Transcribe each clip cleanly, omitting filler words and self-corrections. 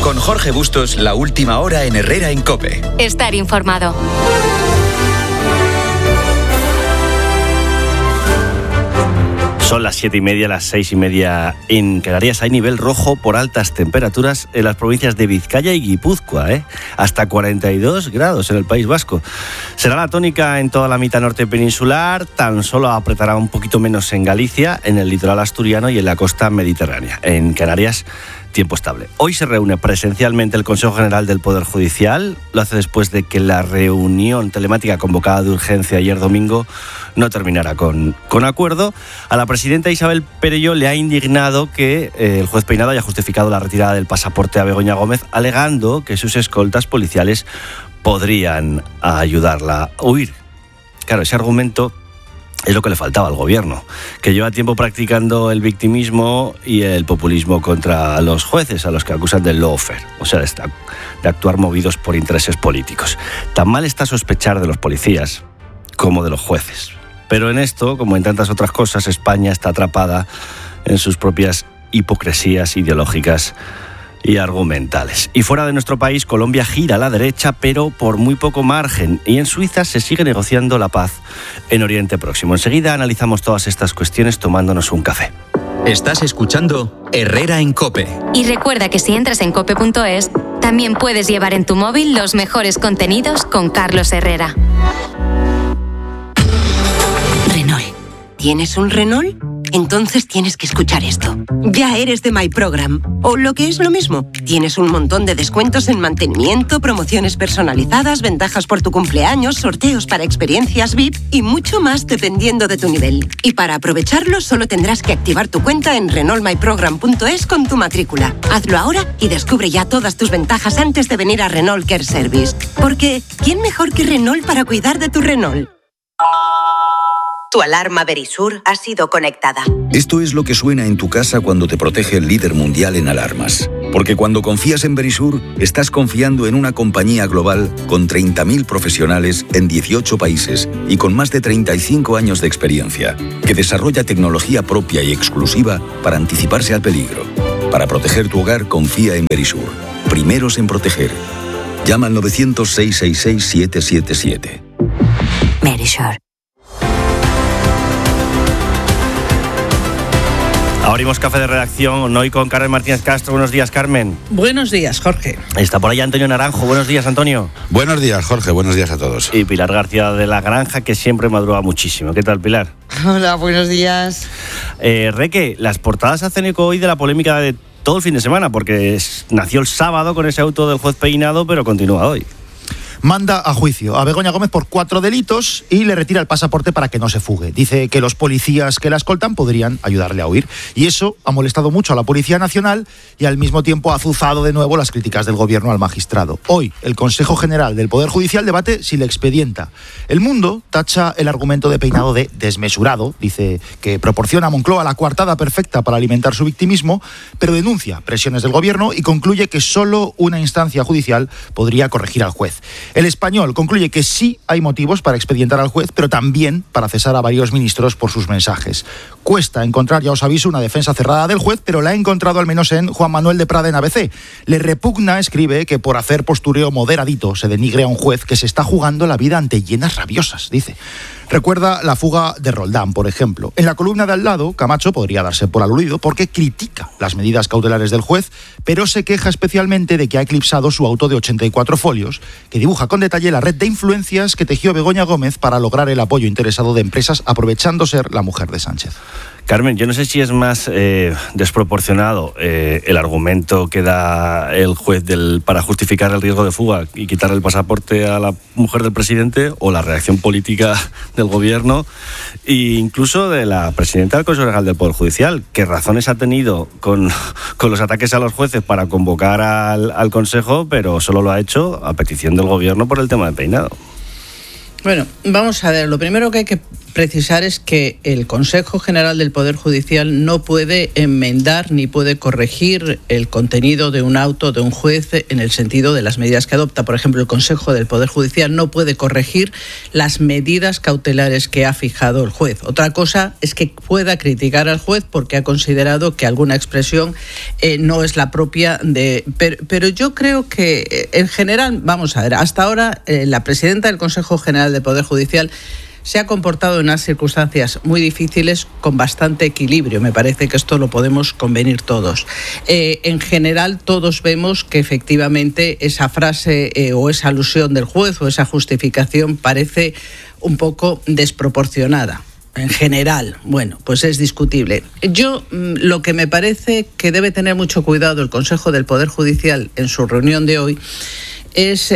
Con Jorge Bustos, la última hora en Herrera en COPE. Estar informado. Son las 7:30, las 6:30 en Canarias. Hay nivel rojo por altas temperaturas en las provincias de Vizcaya y Guipúzcoa, hasta 42 grados en el País Vasco. Será la tónica en toda la mitad norte peninsular, tan solo apretará un poquito menos en Galicia, en el litoral asturiano y en la costa mediterránea. En Canarias, tiempo estable. Hoy se reúne presencialmente el Consejo General del Poder Judicial. Lo hace después de que la reunión telemática convocada de urgencia ayer domingo no terminara con acuerdo. A la presidenta Isabel Perelló le ha indignado que el juez Peinado haya justificado la retirada del pasaporte a Begoña Gómez, alegando que sus escoltas policiales podrían ayudarla a huir. Claro, ese argumento es lo que le faltaba al gobierno, que lleva tiempo practicando el victimismo y el populismo contra los jueces, a los que acusan de lawfare, o sea, de actuar movidos por intereses políticos. Tan mal está sospechar de los policías como de los jueces. Pero en esto, como en tantas otras cosas, España está atrapada en sus propias hipocresías ideológicas y argumentales. Y fuera de nuestro país, Colombia gira a la derecha, pero por muy poco margen. Y en Suiza se sigue negociando la paz en Oriente Próximo. Enseguida analizamos todas estas cuestiones tomándonos un café. Estás escuchando Herrera en COPE. Y recuerda que si entras en cope.es, también puedes llevar en tu móvil los mejores contenidos con Carlos Herrera. Renault. ¿Tienes un Renault? Entonces tienes que escuchar esto. Ya eres de My Program. O lo que es lo mismo, tienes un montón de descuentos en mantenimiento, promociones personalizadas, ventajas por tu cumpleaños, sorteos para experiencias VIP y mucho más dependiendo de tu nivel. Y para aprovecharlo solo tendrás que activar tu cuenta en renaultmyprogram.es con tu matrícula. Hazlo ahora y descubre ya todas tus ventajas antes de venir a Renault Care Service. Porque ¿quién mejor que Renault para cuidar de tu Renault? Tu alarma Verisur ha sido conectada. Esto es lo que suena en tu casa cuando te protege el líder mundial en alarmas. Porque cuando confías en Verisur, estás confiando en una compañía global con 30.000 profesionales en 18 países y con más de 35 años de experiencia, que desarrolla tecnología propia y exclusiva para anticiparse al peligro. Para proteger tu hogar, confía en Verisur. Primeros en proteger. Llama al 900-666-777. Verisur. Abrimos café de redacción hoy con Carmen Martínez Castro. Buenos días, Carmen. Buenos días, Jorge. Está por ahí Antonio Naranjo. Buenos días, Antonio. Buenos días, Jorge. Buenos días a todos. Y Pilar García de la Granja, que siempre madruga muchísimo. ¿Qué tal, Pilar? Hola, buenos días. Reque, las portadas hacen eco hoy de la polémica de todo el fin de semana, porque nació el sábado con ese auto del juez Peinado, pero continúa hoy. Manda a juicio a Begoña Gómez por 4 delitos y le retira el pasaporte para que no se fugue. Dice que los policías que la escoltan podrían ayudarle a huir. Y eso ha molestado mucho a la Policía Nacional y al mismo tiempo ha azuzado de nuevo las críticas del gobierno al magistrado. Hoy, el Consejo General del Poder Judicial debate si le expedienta. El Mundo tacha el argumento de Peinado de desmesurado. Dice que proporciona a Moncloa la coartada perfecta para alimentar su victimismo, pero denuncia presiones del gobierno y concluye que solo una instancia judicial podría corregir al juez. El Español concluye que sí hay motivos para expedientar al juez, pero también para cesar a varios ministros por sus mensajes. Cuesta encontrar, ya os aviso, una defensa cerrada del juez, pero la ha encontrado al menos en Juan Manuel de Prada en ABC. Le repugna, escribe, que por hacer postureo moderadito se denigre a un juez que se está jugando la vida ante hienas rabiosas, dice. Recuerda la fuga de Roldán, por ejemplo. En la columna de al lado, Camacho podría darse por aludido porque critica las medidas cautelares del juez, pero se queja especialmente de que ha eclipsado su auto de 84 folios, que dibuja con detalle la red de influencias que tejió Begoña Gómez para lograr el apoyo interesado de empresas aprovechando ser la mujer de Sánchez. Carmen, yo no sé si es más desproporcionado el argumento que da el juez para justificar el riesgo de fuga y quitar el pasaporte a la mujer del presidente, o la reacción política del gobierno e incluso de la presidenta del Consejo General del Poder Judicial. ¿Qué razones ha tenido con los ataques a los jueces para convocar al Consejo, pero solo lo ha hecho a petición del gobierno por el tema de Peinado? Bueno, vamos a ver. Lo primero que hay que precisar es que el Consejo General del Poder Judicial no puede enmendar ni puede corregir el contenido de un auto de un juez en el sentido de las medidas que adopta. Por ejemplo, el Consejo del Poder Judicial no puede corregir las medidas cautelares que ha fijado el juez. Otra cosa es que pueda criticar al juez porque ha considerado que alguna expresión no es la propia de... Pero yo creo que, en general, vamos a ver, hasta ahora la presidenta del Consejo General del Poder Judicial se ha comportado en unas circunstancias muy difíciles con bastante equilibrio. Me parece que esto lo podemos convenir todos. En general, todos vemos que efectivamente esa frase o esa alusión del juez o esa justificación parece un poco desproporcionada. En general, bueno, pues es discutible. Yo lo que me parece que debe tener mucho cuidado el Consejo del Poder Judicial en su reunión de hoy es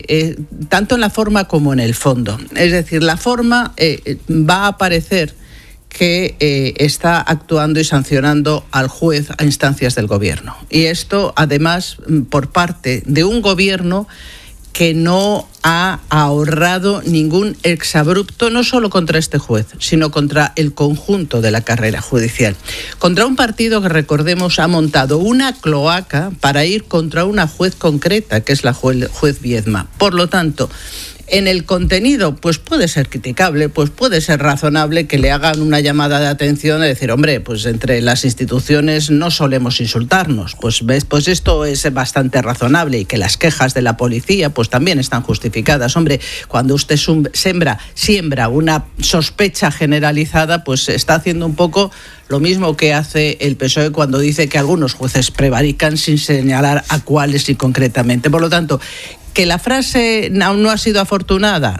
tanto en la forma como en el fondo. Es decir, la forma va a parecer que está actuando y sancionando al juez a instancias del gobierno. Y esto, además, por parte de un gobierno que no ha ahorrado ningún exabrupto, no solo contra este juez, sino contra el conjunto de la carrera judicial. Contra un partido que, recordemos, ha montado una cloaca para ir contra una juez concreta, que es la juez Viedma. Por lo tanto, en el contenido, pues puede ser criticable, pues puede ser razonable que le hagan una llamada de atención y decir, hombre, pues entre las instituciones no solemos insultarnos. Pues esto es bastante razonable, y que las quejas de la policía pues también están justificadas. Hombre, cuando usted siembra una sospecha generalizada, pues está haciendo un poco lo mismo que hace el PSOE cuando dice que algunos jueces prevarican sin señalar a cuáles y concretamente. Por lo tanto, que la frase no ha sido afortunada,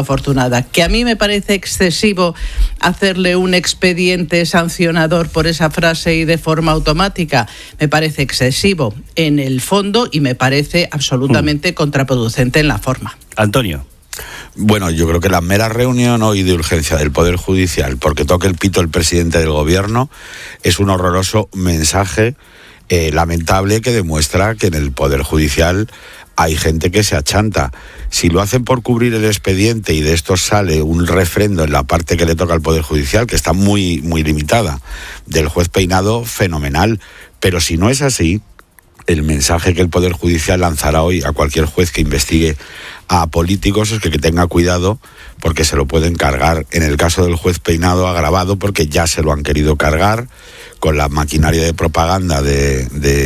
que a mí me parece excesivo hacerle un expediente sancionador por esa frase y de forma automática, me parece excesivo en el fondo y me parece absolutamente contraproducente en la forma. Antonio. Bueno, yo creo que la mera reunión hoy de urgencia del Poder Judicial, porque toque el pito el presidente del Gobierno, es un horroroso mensaje lamentable que demuestra que en el Poder Judicial hay gente que se achanta. Si lo hacen por cubrir el expediente y de esto sale un refrendo en la parte que le toca al Poder Judicial, que está muy, muy limitada, del juez Peinado, fenomenal. Pero si no es así, el mensaje que el Poder Judicial lanzará hoy a cualquier juez que investigue a políticos es que tenga cuidado, porque se lo pueden cargar. En el caso del juez Peinado, agravado porque ya se lo han querido cargar con la maquinaria de propaganda de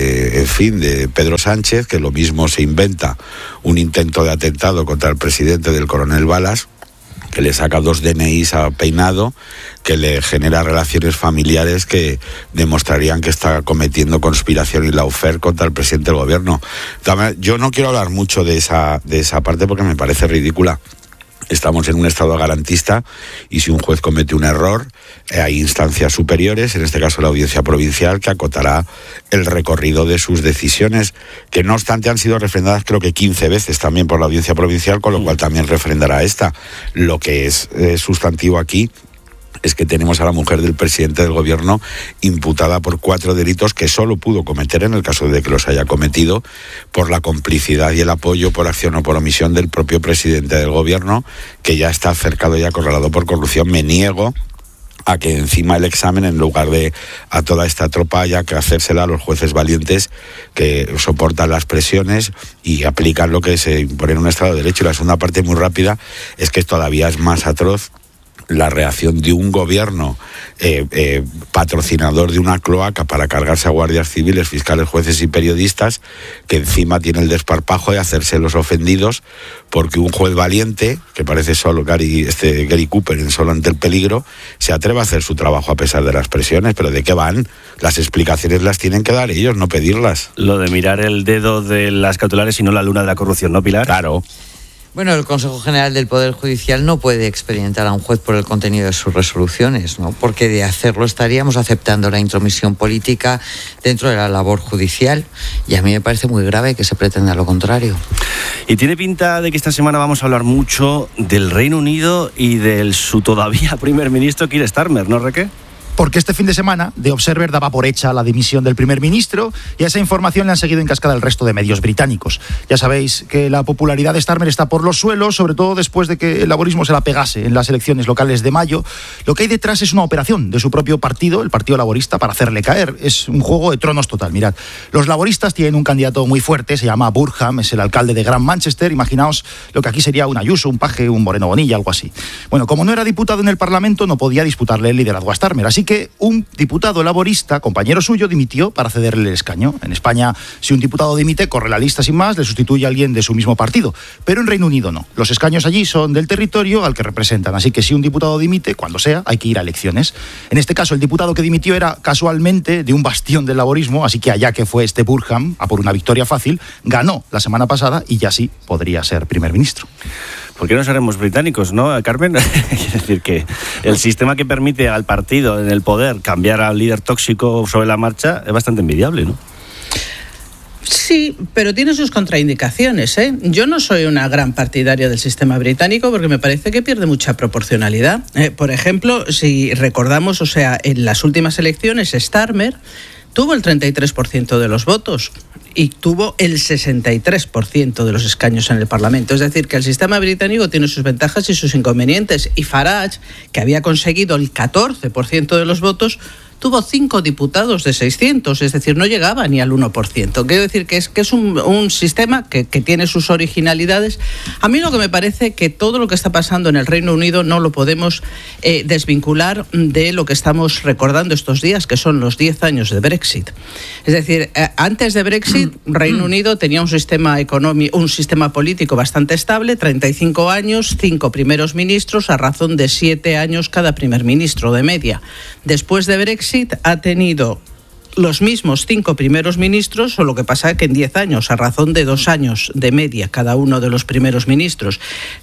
Pedro Sánchez, que lo mismo se inventa un intento de atentado contra el presidente del coronel Balas, que le saca 2 DNIs a Peinado, que le genera relaciones familiares que demostrarían que está cometiendo conspiración y lawfare contra el presidente del gobierno. Yo no quiero hablar mucho de esa parte porque me parece ridícula. Estamos en un estado garantista y si un juez comete un error, hay instancias superiores, en este caso la Audiencia Provincial, que acotará el recorrido de sus decisiones, que no obstante han sido refrendadas creo que 15 veces también por la Audiencia Provincial, con lo cual también refrendará esta. Lo que es sustantivo aquí es que tenemos a la mujer del presidente del gobierno imputada por 4 delitos que solo pudo cometer, en el caso de que los haya cometido, por la complicidad y el apoyo por acción o por omisión del propio presidente del gobierno, que ya está cercado y acorralado por corrupción. Me niego a que encima el examen, en lugar de a toda esta tropa, haya que hacérsela a los jueces valientes que soportan las presiones y aplican lo que se impone en un Estado de Derecho. Y la segunda parte, muy rápida, es que todavía es más atroz la reacción de un gobierno patrocinador de una cloaca para cargarse a guardias civiles, fiscales, jueces y periodistas, que encima tiene el desparpajo de hacerse los ofendidos porque un juez valiente, que parece solo Gary Cooper en Solo ante el peligro, se atreve a hacer su trabajo a pesar de las presiones. ¿Pero de qué van? Las explicaciones las tienen que dar ellos, no pedirlas. Lo de mirar el dedo de las cautelares y no la luna de la corrupción, ¿no, Pilar? Claro. Bueno, el Consejo General del Poder Judicial no puede expedientar a un juez por el contenido de sus resoluciones, ¿no? Porque de hacerlo estaríamos aceptando la intromisión política dentro de la labor judicial, y a mí me parece muy grave que se pretenda lo contrario. Y tiene pinta de que esta semana vamos a hablar mucho del Reino Unido y del su todavía primer ministro Keir Starmer, ¿no, Reque? Porque este fin de semana The Observer daba por hecha la dimisión del primer ministro y a esa información le han seguido en cascada el resto de medios británicos. Ya sabéis que la popularidad de Starmer está por los suelos, sobre todo después de que el laborismo se la pegase en las elecciones locales de mayo. Lo que hay detrás es una operación de su propio partido, el Partido Laborista, para hacerle caer. Es un juego de tronos total. Mirad, los laboristas tienen un candidato muy fuerte, se llama Burham, es el alcalde de Gran Manchester. Imaginaos lo que aquí sería un Ayuso, un Paje, un Moreno Bonilla, algo así. Bueno, como no era diputado en el Parlamento, no podía disputarle el liderazgo a Starmer, así que un diputado laborista, compañero suyo, dimitió para cederle el escaño. En España, si un diputado dimite, corre la lista sin más, le sustituye a alguien de su mismo partido. Pero en Reino Unido no. Los escaños allí son del territorio al que representan, así que si un diputado dimite, cuando sea, hay que ir a elecciones. En este caso, el diputado que dimitió era casualmente de un bastión del laborismo, así que allá que fue este Burham, a por una victoria fácil, ganó la semana pasada y ya sí podría ser primer ministro. ¿Por qué no seremos británicos, no, Carmen? Es decir, que el sistema que permite al partido en el poder cambiar al líder tóxico sobre la marcha es bastante envidiable, ¿no? Sí, pero tiene sus contraindicaciones, ¿eh? Yo no soy una gran partidaria del sistema británico porque me parece que pierde mucha proporcionalidad. Por ejemplo, si recordamos, en las últimas elecciones, Starmer tuvo el 33% de los votos y tuvo el 63% de los escaños en el Parlamento. Es decir, que el sistema británico tiene sus ventajas y sus inconvenientes. Y Farage, que había conseguido el 14% de los votos, tuvo 5 diputados de 600, es decir, no llegaba ni al 1%. Quiero decir que es un sistema que tiene sus originalidades. A mí lo que me parece que todo lo que está pasando en el Reino Unido no lo podemos desvincular de lo que estamos recordando estos días, que son los 10 años de Brexit. Es decir, antes de Brexit, Reino Unido tenía un sistema económico, un sistema político bastante estable, 35 años, 5 primeros ministros, a razón de 7 años cada primer ministro de media. Después de Brexit ha tenido los mismos 5 primeros ministros, o lo que pasa es que en 10 años, a razón de 2 años de media cada uno de los primeros ministros.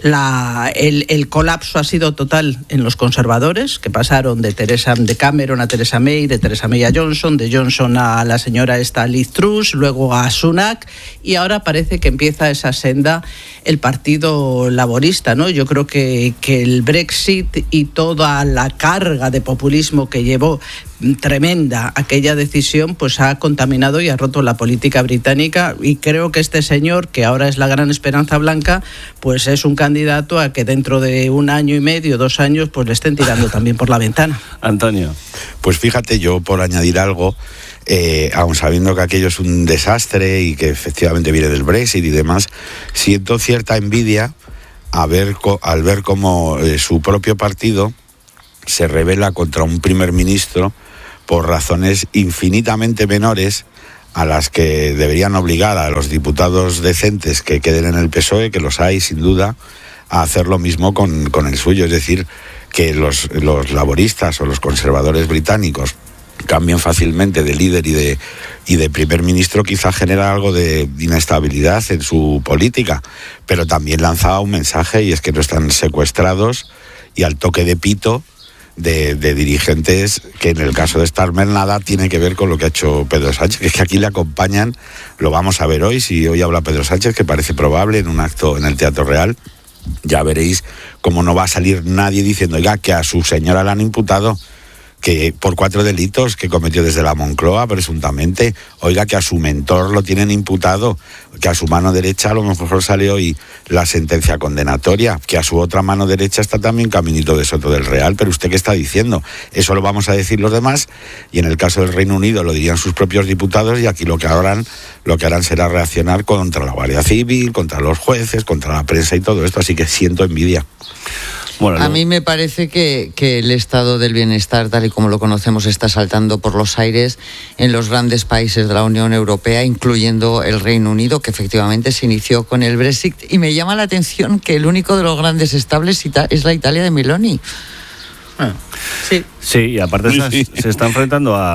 El colapso ha sido total en los conservadores, que pasaron de Cameron a Theresa May, de Theresa May a Johnson, de Johnson a la señora Liz Truss, luego a Sunak, y ahora parece que empieza esa senda el Partido Laborista, ¿no? Yo creo que el Brexit y toda la carga de populismo que llevó tremenda aquella decisión, pues ha contaminado y ha roto la política británica, y creo que este señor, que ahora es la gran esperanza blanca, pues es un candidato a que dentro de 1 año y medio, 2 años, pues le estén tirando también por la ventana. Antonio. Pues fíjate, yo por añadir algo, aun sabiendo que aquello es un desastre y que efectivamente viene del Brexit y demás, siento cierta envidia al ver cómo su propio partido se rebela contra un primer ministro por razones infinitamente menores a las que deberían obligar a los diputados decentes que queden en el PSOE, que los hay sin duda, a hacer lo mismo con el suyo. Es decir, que los laboristas o los conservadores británicos cambien fácilmente de líder y de primer ministro, quizá genera algo de inestabilidad en su política, pero también lanzaba un mensaje, y es que no están secuestrados y al toque de pito de dirigentes que en el caso de Starmer nada tiene que ver con lo que ha hecho Pedro Sánchez, que es que aquí le acompañan, lo vamos a ver hoy, si hoy habla Pedro Sánchez, que parece probable en un acto en el Teatro Real, ya veréis cómo no va a salir nadie diciendo, oiga, que a su señora la han imputado que por 4 delitos que cometió desde la Moncloa, presuntamente, oiga, que a su mentor lo tienen imputado, que a su mano derecha a lo mejor sale hoy la sentencia condenatoria, que a su otra mano derecha está también caminito de Soto del Real, pero ¿usted qué está diciendo? Eso lo vamos a decir los demás, y en el caso del Reino Unido lo dirían sus propios diputados, y aquí lo que harán será reaccionar contra la Guardia Civil, contra los jueces, contra la prensa y todo esto, así que siento envidia. Bueno, a mí me parece que el estado del bienestar, tal y como lo conocemos, está saltando por los aires en los grandes países de la Unión Europea, incluyendo el Reino Unido, que efectivamente se inició con el Brexit. Y me llama la atención que el único de los grandes estables es la Italia de Meloni. Sí. Sí, y aparte se está enfrentando a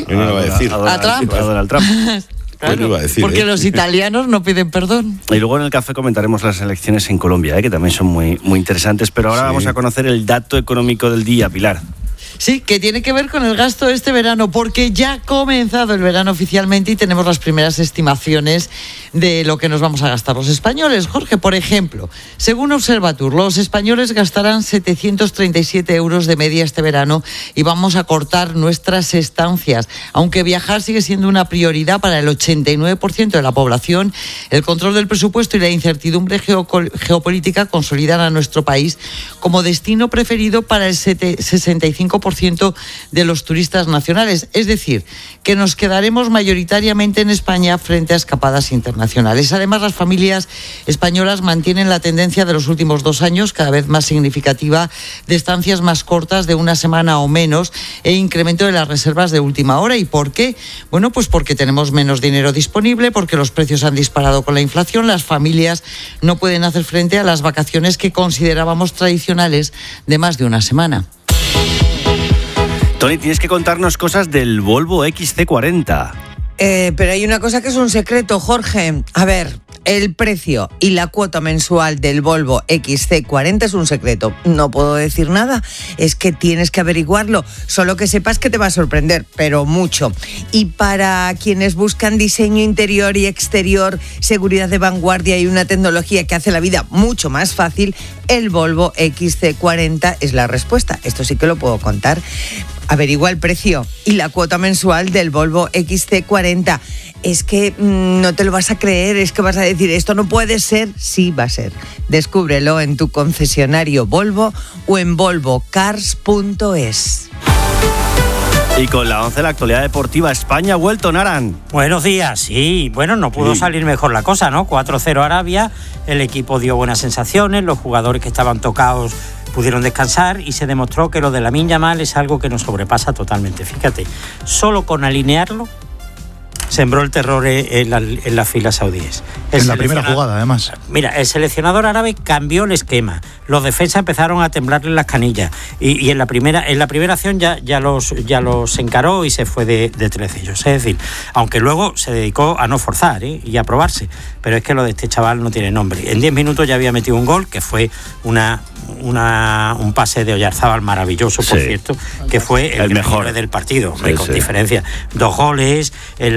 Donald Trump. Claro, porque los italianos no piden perdón. Y luego en el café comentaremos las elecciones en Colombia, que también son muy, muy interesantes. Pero ahora vamos a conocer el dato económico del día, Pilar. Sí, que tiene que ver con el gasto de este verano, porque ya ha comenzado el verano oficialmente y tenemos las primeras estimaciones de lo que nos vamos a gastar los españoles. Jorge, por ejemplo, según Observatur, los españoles gastarán 737 euros de media este verano y vamos a cortar nuestras estancias. Aunque viajar sigue siendo una prioridad para el 89% de la población, el control del presupuesto y la incertidumbre geopolítica consolidan a nuestro país como destino preferido para el 65% de los turistas nacionales. Es decir, que nos quedaremos mayoritariamente en España frente a escapadas internacionales. Además, las familias españolas mantienen la tendencia de los últimos 2 años, cada vez más significativa, de estancias más cortas de una semana o menos e incremento de las reservas de última hora. ¿Y por qué? Bueno, pues porque tenemos menos dinero disponible, porque los precios han disparado con la inflación, las familias no pueden hacer frente a las vacaciones que considerábamos tradicionales de más de una semana. Tony, tienes que contarnos cosas del Volvo XC40. Pero hay una cosa que es un secreto, Jorge. A ver, el precio y la cuota mensual del Volvo XC40 es un secreto. No puedo decir nada, es que tienes que averiguarlo. Solo que sepas que te va a sorprender, pero mucho. Y para quienes buscan diseño interior y exterior, seguridad de vanguardia y una tecnología que hace la vida mucho más fácil, el Volvo XC40 es la respuesta. Esto sí que lo puedo contar. Averigua el precio y la cuota mensual del Volvo XC40. Es que no te lo vas a creer, es que vas a decir, esto no puede ser. Sí, va a ser. Descúbrelo en tu concesionario Volvo o en volvocars.es. Y con la 11 de la actualidad deportiva, España ha vuelto, Naran. Buenos días, sí. Bueno, no pudo salir mejor la cosa, ¿no? 4-0 Arabia, el equipo dio buenas sensaciones, los jugadores que estaban tocados pudieron descansar y se demostró que lo de Lamine Yamal es algo que nos sobrepasa totalmente. Fíjate, solo con alinearlo sembró el terror en las filas saudíes. En la primera jugada, además. Mira, el seleccionador árabe cambió el esquema. Los defensas empezaron a temblarle las canillas. Y en la primera acción ya los encaró y se fue de 13 ellos. Es decir, aunque luego se dedicó a no forzar y a probarse. Pero es que lo de este chaval no tiene nombre. En 10 minutos ya había metido un gol, que fue un pase de Oyarzábal maravilloso, por cierto, que fue el mejor del partido, con diferencia. 2 goles, el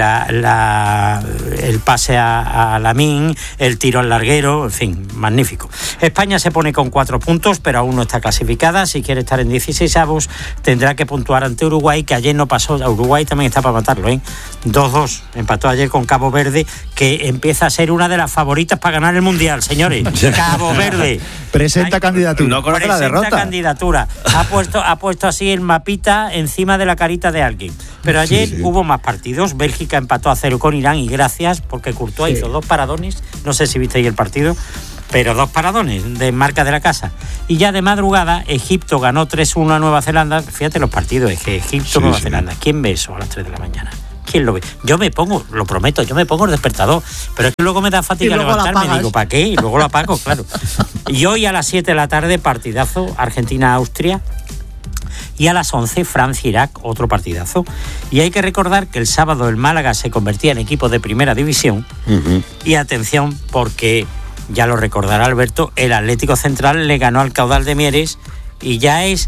pase a Lamine, el tiro al larguero, en fin, magnífico. España se pone con 4 puntos, pero aún no está clasificada. Si quiere estar en 16avos, tendrá que puntuar ante Uruguay, que ayer no pasó. Uruguay también está para matarlo, 2-2. Empató ayer con Cabo Verde, que empieza a ser una de las favoritas para ganar el Mundial, señores. Cabo Verde. Presenta candidatura. No conoce la derrota. Candidatura. Ha puesto así el mapita encima de la carita de alguien. Pero ayer hubo más partidos. Bélgica empató a 0 con Irán y gracias, porque Courtois hizo 2 paradones. No sé si visteis el partido, pero 2 paradones de marca de la casa. Y ya de madrugada, Egipto ganó 3-1 a Nueva Zelanda. Fíjate los partidos, es que Egipto, Nueva Zelanda. ¿Quién ve eso a las 3 de la mañana? ¿Quién lo ve? Yo me pongo, lo prometo, yo me pongo el despertador, pero es que luego me da fatiga levantarme, digo, ¿para qué? Y luego lo apago, claro. Y hoy a las 7 de la tarde, partidazo, Argentina-Austria. Y a las 11, Francia-Irak, otro partidazo. Y hay que recordar que el sábado el Málaga se convertía en equipo de primera división. Y atención, porque ya lo recordará Alberto, el Atlético Central le ganó al Caudal de Mieres y ya es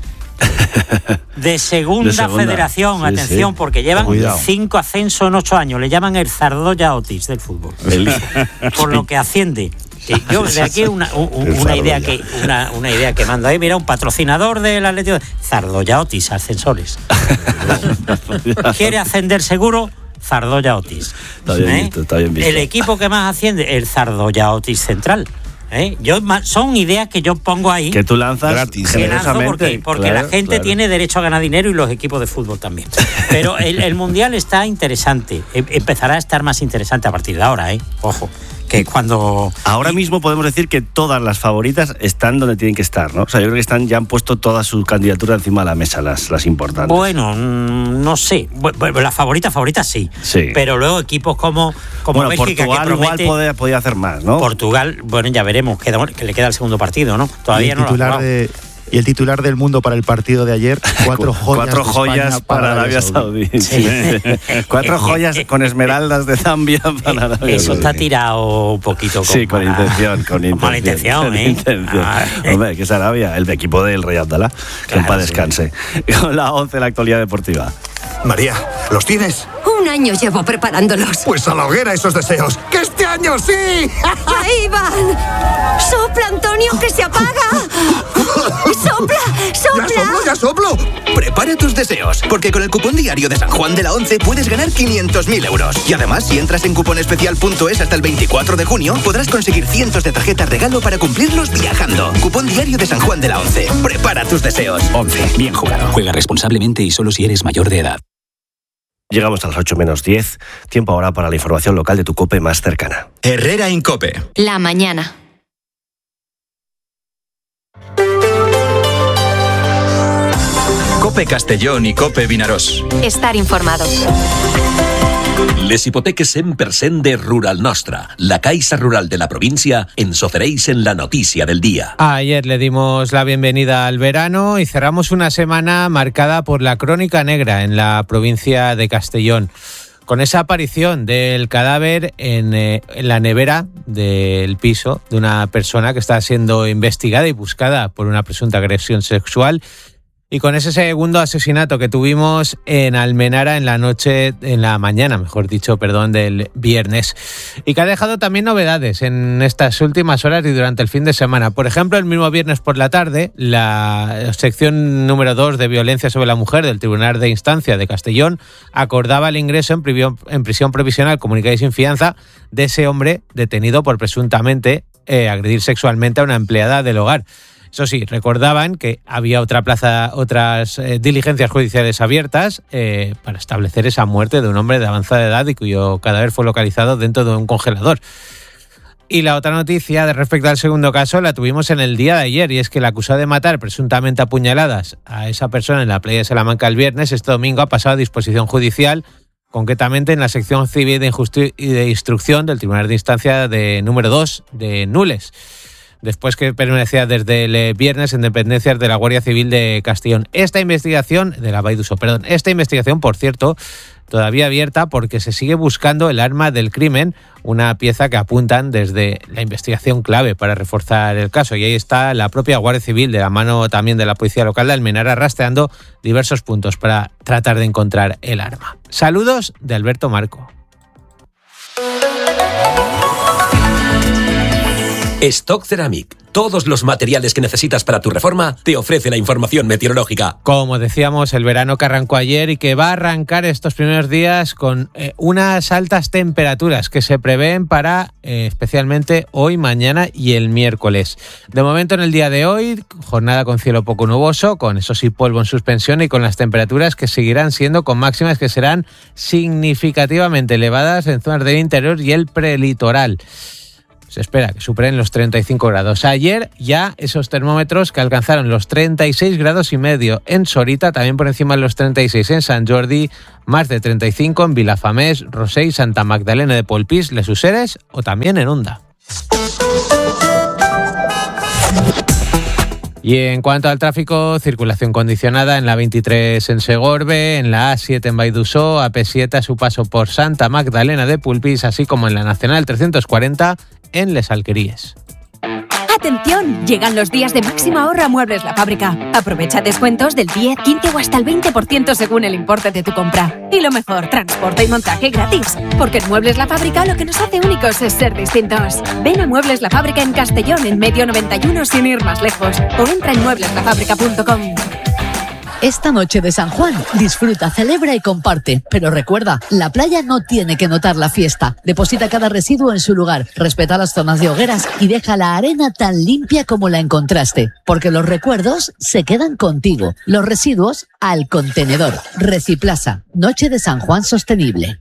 de segunda federación. Atención, porque llevan 5 ascensos en 8 años. Le llaman el Zardoya Otis del fútbol. Por lo que asciende. Yo de aquí una idea que mando ahí, mira, un patrocinador del Atlético, Zardoya Otis, ascensores. ¿Quiere ascender seguro? Zardoya Otis. Está bien visto. El equipo que más asciende, el Zardoya Otis Central. Son ideas que yo pongo ahí, que tú lanzas gratis, generosamente, porque la gente tiene derecho a ganar dinero y los equipos de fútbol también. Pero el Mundial está interesante, empezará a estar más interesante a partir de ahora, ojo, que cuando... Ahora mismo podemos decir que todas las favoritas están donde tienen que estar, ¿no? O sea, yo creo que ya han puesto toda su candidatura encima de la mesa, las importantes. Bueno, no sé. Bueno, las favoritas sí. Pero luego equipos como Bélgica, Portugal, que promete... igual podía hacer más, ¿no? Portugal, bueno, ya veremos, que le queda el segundo partido, ¿no? Todavía no lo ha jugado. Y el titular del Mundo para el partido de ayer, 4 joyas para Arabia Saudí. Sí. 4 joyas con esmeraldas de Zambia para Arabia Saudí. Eso está tirado un poquito con intención. Mala intención, ¿eh? Hombre, que es Arabia, el equipo del Rey Abdalá. Que en paz descanse. Con la 11, la actualidad deportiva. María, ¿los tienes? Un año llevo preparándolos. Pues a la hoguera esos deseos. ¡Que este año sí! ¡Ahí van! ¡Sopla, Antonio, que se apaga! ¡Sopla, sopla! ¡Ya soplo! Prepara tus deseos, porque con el cupón diario de San Juan de la 11 puedes ganar 500.000 euros. Y además, si entras en cuponespecial.es hasta el 24 de junio, podrás conseguir cientos de tarjetas regalo para cumplirlos viajando. Cupón diario de San Juan de la 11. Prepara tus deseos. 11. Bien jugado. Juega responsablemente y solo si eres mayor de edad. Llegamos a las 8 menos 10. Tiempo ahora para la información local de tu COPE más cercana. Herrera en COPE. La mañana. COPE Castellón y COPE Vinaròs. Estar informado. Les hipoteques 100% de Rural Nostra, la Caixa Rural de la provincia, ens ofereix en la noticia del día. Ayer le dimos la bienvenida al verano y cerramos una semana marcada por la crónica negra en la provincia de Castellón, con esa aparición del cadáver en la nevera del piso de una persona que está siendo investigada y buscada por una presunta agresión sexual. Y con ese segundo asesinato que tuvimos en Almenara en la mañana del viernes. Y que ha dejado también novedades en estas últimas horas y durante el fin de semana. Por ejemplo, el mismo viernes por la tarde, la sección número 2 de violencia sobre la mujer del Tribunal de Instancia de Castellón acordaba el ingreso en prisión provisional comunicada y sin fianza de ese hombre detenido por presuntamente agredir sexualmente a una empleada del hogar. Eso sí, recordaban que había otras diligencias judiciales abiertas para establecer esa muerte de un hombre de avanzada edad y cuyo cadáver fue localizado dentro de un congelador. Y la otra noticia respecto al segundo caso la tuvimos en el día de ayer, y es que el acusado de matar presuntamente a puñaladas a esa persona en la playa de Salamanca el viernes, este domingo ha pasado a disposición judicial, concretamente en la sección civil y de instrucción del Tribunal de Instancia número 2 de Nules, después que permanecía desde el viernes en dependencias de la Guardia Civil de Castellón. Esta investigación, por cierto, todavía abierta porque se sigue buscando el arma del crimen, una pieza que apuntan desde la investigación clave para reforzar el caso. Y ahí está la propia Guardia Civil, de la mano también de la Policía Local de Almenara, rastreando diversos puntos para tratar de encontrar el arma. Saludos de Alberto Marco. Stock Ceramic. Todos los materiales que necesitas para tu reforma te ofrece la información meteorológica. Como decíamos, el verano que arrancó ayer y que va a arrancar estos primeros días con unas altas temperaturas que se prevén para especialmente hoy, mañana y el miércoles. De momento, en el día de hoy, jornada con cielo poco nuboso, con eso sí polvo en suspensión y con las temperaturas que seguirán siendo con máximas que serán significativamente elevadas en zonas del interior y el prelitoral. Se espera que superen los 35 grados. Ayer ya esos termómetros que alcanzaron los 36 grados y medio en Sorita, también por encima de los 36 en Sant Jordi, más de 35 en Vilafamés, Rosell, Santa Magdalena de Polpís, Les Useres o también en Onda. Y en cuanto al tráfico, circulación condicionada en la 23 en Segorbe, en la A7 en Baidusó, AP7 a su paso por Santa Magdalena de Polpís, así como en la Nacional 340 en Les Alqueríes. ¡Atención! Llegan los días de máximo ahorro a Muebles La Fábrica. Aprovecha descuentos del 10, 15 o hasta el 20% según el importe de tu compra. Y lo mejor, transporte y montaje gratis. Porque en Muebles La Fábrica lo que nos hace únicos es ser distintos. Ven a Muebles La Fábrica en Castellón, en Medio 91, sin ir más lejos. O entra en muebleslafábrica.com. Esta noche de San Juan, disfruta, celebra y comparte. Pero recuerda, la playa no tiene que notar la fiesta. Deposita cada residuo en su lugar, respeta las zonas de hogueras y deja la arena tan limpia como la encontraste. Porque los recuerdos se quedan contigo. Los residuos al contenedor. Reciplasa, Noche de San Juan Sostenible.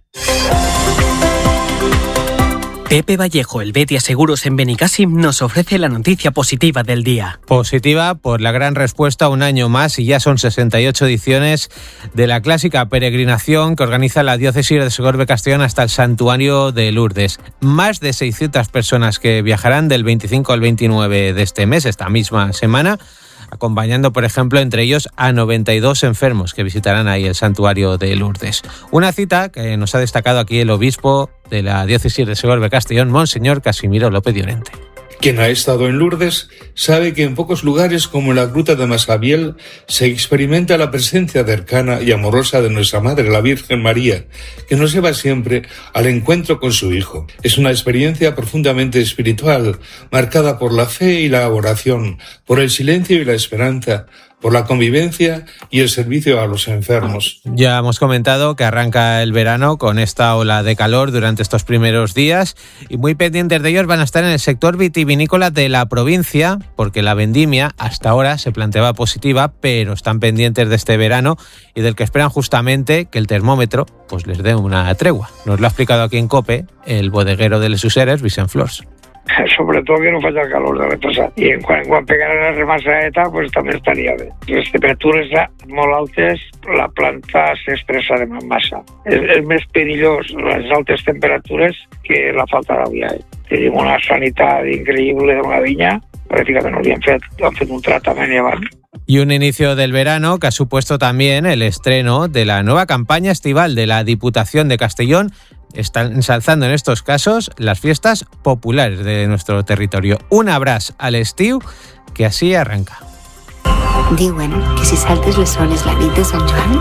Pepe Vallejo, el Betia Seguros en Benicàssim, nos ofrece la noticia positiva del día. Positiva por la gran respuesta un año más, y ya son 68 ediciones de la clásica peregrinación que organiza la diócesis de Segorbe Castellón hasta el santuario de Lourdes. Más de 600 personas que viajarán del 25 al 29 de este mes, esta misma semana, acompañando, por ejemplo, entre ellos a 92 enfermos que visitarán ahí el santuario de Lourdes. Una cita que nos ha destacado aquí el obispo de la diócesis de Segorbe-Castellón, Monseñor Casimiro López Llorente. Quien ha estado en Lourdes sabe que en pocos lugares como en la Gruta de Massabielle se experimenta la presencia cercana y amorosa de nuestra Madre, la Virgen María, que nos lleva siempre al encuentro con su Hijo. Es una experiencia profundamente espiritual, marcada por la fe y la oración, por el silencio y la esperanza, por la convivencia y el servicio a los enfermos. Ya hemos comentado que arranca el verano con esta ola de calor durante estos primeros días y muy pendientes de ellos van a estar en el sector vitivinícola de la provincia porque la vendimia hasta ahora se planteaba positiva, pero están pendientes de este verano y del que esperan justamente que el termómetro pues les dé una tregua. Nos lo ha explicado aquí en COPE el bodeguero de Les Useres, Vicent Flors. Sobretot que no faci el calor de l'any passat. I quan pegarà la remassaeta, pues també estaria bé. Les temperatures molt altes, la planta s'estressa de massa. És més perillós les altes temperatures que la falta d'aigua. Tenim una sanitat increïble d'una vinya, però fíjate, no li han fet un tractament llevant. Y un inicio del verano que ha supuesto también el estreno de la nueva campaña estival de la Diputación de Castellón. Están ensalzando en estos casos las fiestas populares de nuestro territorio. Un abraç a l'estiu que així arranca. Diuen que si saltes les zones la nit de Sant Joan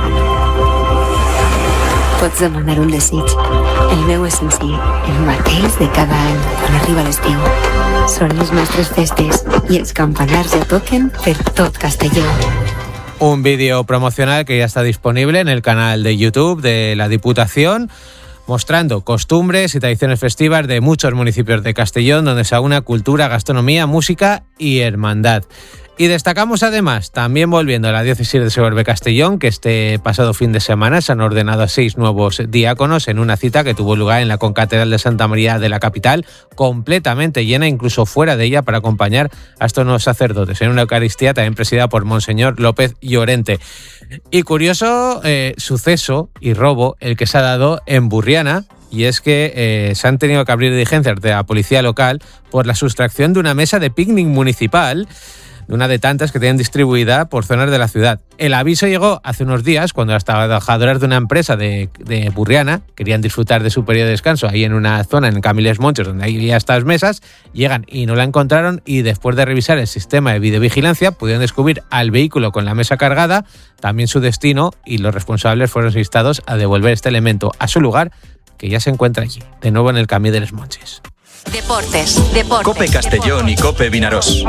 pots demanar un desig. El meu és senzill, el mateix de cada any quan arriba l'estiu. Són les nostres festes i els campanars ja toquen per tot Castelló. Un vídeo promocional que ya está disponible en el canal de YouTube de la Diputación, mostrando costumbres y tradiciones festivas de muchos municipios de Castellón, donde se aúna cultura, gastronomía, música y hermandad. Y destacamos además, también volviendo a la diócesis de Segorbe-Castellón, que este pasado fin de semana se han ordenado a 6 nuevos diáconos en una cita que tuvo lugar en la concatedral de Santa María de la capital, completamente llena, incluso fuera de ella, para acompañar a estos nuevos sacerdotes en una Eucaristía también presidida por Monseñor López Llorente. Y curioso suceso y robo el que se ha dado en Burriana, y es que se han tenido que abrir diligencias de la policía local por la sustracción de una mesa de picnic municipal, de una de tantas que tienen distribuida por zonas de la ciudad. El aviso llegó hace unos días cuando las trabajadoras de una empresa de Burriana querían disfrutar de su periodo de descanso ahí en una zona en Camiles Monchos donde había estas mesas, llegan y no la encontraron y después de revisar el sistema de videovigilancia pudieron descubrir al vehículo con la mesa cargada, también su destino, y los responsables fueron instados a devolver este elemento a su lugar, que ya se encuentra allí, de nuevo en el Camí de les Monches. Deportes. COPE Castellón y COPE Vinarós.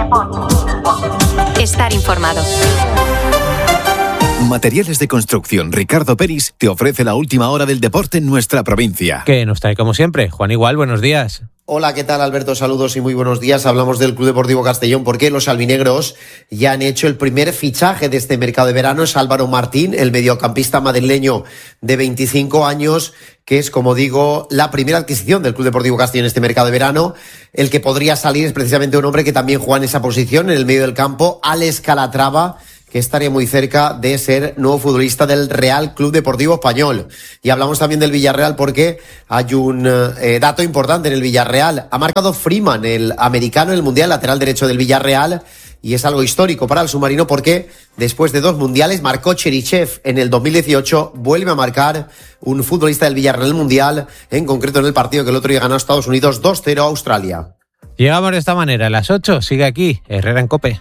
Estar informado. Materiales de Construcción Ricardo Peris te ofrece la última hora del deporte en nuestra provincia. Que nos trae como siempre Juan Igual, buenos días. Hola, ¿qué tal, Alberto? Saludos y muy buenos días. Hablamos del Club Deportivo Castellón porque los albinegros ya han hecho el primer fichaje de este mercado de verano. Es Álvaro Martín, el mediocampista madrileño de 25 años, que es, como digo, la primera adquisición del Club Deportivo Castellón en este mercado de verano. El que podría salir es precisamente un hombre que también juega en esa posición, en el medio del campo, Alex Calatrava, que estaría muy cerca de ser nuevo futbolista del Real Club Deportivo Español. Y hablamos también del Villarreal porque hay un dato importante en el Villarreal. Ha marcado Freeman, el americano, en el Mundial, lateral derecho del Villarreal, y es algo histórico para el submarino porque después de 2 mundiales marcó Cherichev en el 2018, vuelve a marcar un futbolista del Villarreal en el Mundial, en concreto en el partido que el otro día ganó a Estados Unidos 2-0 a Australia. Llegamos de esta manera a las 8, sigue aquí Herrera en COPE.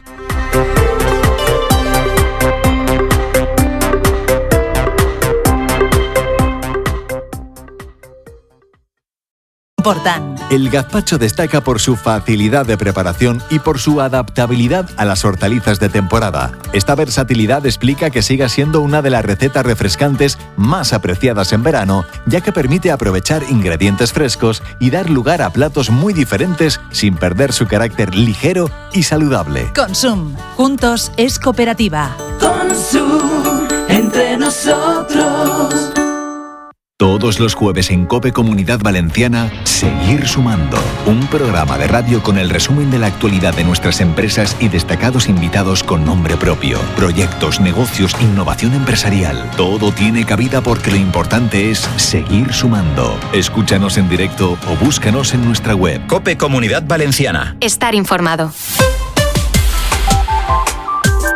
El gazpacho destaca por su facilidad de preparación y por su adaptabilidad a las hortalizas de temporada. Esta versatilidad explica que siga siendo una de las recetas refrescantes más apreciadas en verano, ya que permite aprovechar ingredientes frescos y dar lugar a platos muy diferentes sin perder su carácter ligero y saludable. Consum, juntos es cooperativa. Consum, entre nosotros. Todos los jueves en COPE Comunidad Valenciana, Seguir Sumando. Un programa de radio con el resumen de la actualidad de nuestras empresas y destacados invitados con nombre propio. Proyectos, negocios, innovación empresarial. Todo tiene cabida porque lo importante es seguir sumando. Escúchanos en directo o búscanos en nuestra web. COPE Comunidad Valenciana. Estar informado.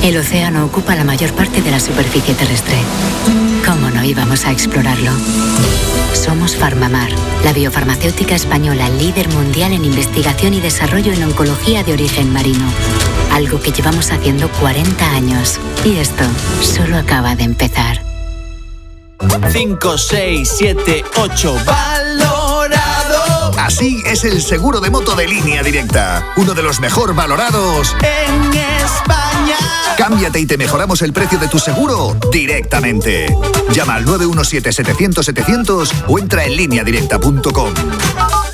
El océano ocupa la mayor parte de la superficie terrestre. ¿Cómo no íbamos a explorarlo? Somos Farmamar, la biofarmacéutica española líder mundial en investigación y desarrollo en oncología de origen marino. Algo que llevamos haciendo 40 años. Y esto solo acaba de empezar. 5, 6, 7, 8, valorado. Así es el seguro de moto de Línea Directa. Uno de los mejor valorados en España. Cámbiate y te mejoramos el precio de tu seguro directamente. Llama al 917-700-700 o entra en lineadirecta.com.